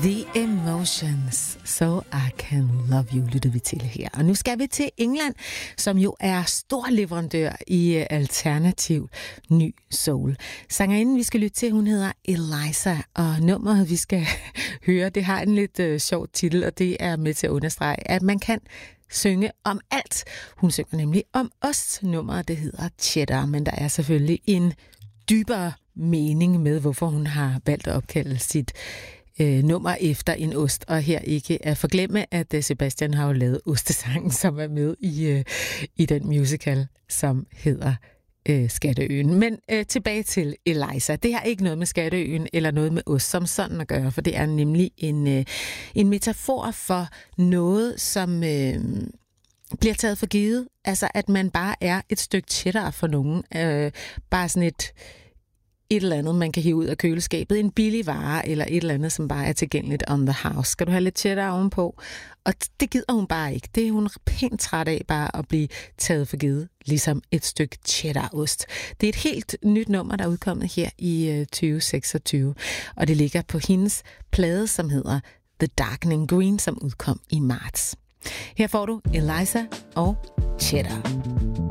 The Emotions, So I Can Love You, lytter vi til her. Og nu skal vi til England, som jo er stor leverandør i alternativ ny soul. Sangerinden, vi skal lytte til, hun hedder Eliza, og nummeret, vi skal høre, det har en lidt sjov titel, og det er med til at understrege, at man kan synge om alt. Hun synger nemlig om ost. Nummeret, det hedder Cheddar, men der er selvfølgelig en dybere mening med, hvorfor hun har valgt at opkalde sit nummer efter en ost, og her ikke at forglemme, at Sebastian har jo lavet Ostesangen, som er med i den musical, som hedder Skatteøen. Men tilbage til Eliza. Det har ikke noget med Skatteøen eller noget med ost som sådan at gøre, for det er nemlig en metafor for noget, som bliver taget for givet. Altså, at man bare er et stykke cheddar for nogen. Bare sådan et eller andet, man kan hive ud af køleskabet. En billig vare, eller et eller andet, som bare er tilgængeligt on the house. Skal du have lidt cheddar ovenpå? Og det gider hun bare ikke. Det er hun pænt træt af, bare at blive taget for givet, ligesom et stykke cheddarost. Det er et helt nyt nummer, der er udkommet her i 2026, og det ligger på hendes plade, som hedder The Darkening Green, som udkom i marts. Her får du Eliza og Cheddar.